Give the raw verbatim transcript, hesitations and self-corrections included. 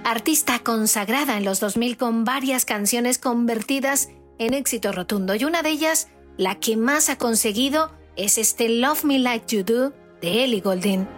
artista consagrada en los dos mil con varias canciones convertidas en éxito rotundo, y una de ellas, la que más ha conseguido, es este Love Me Like You Do de Ellie Goulding.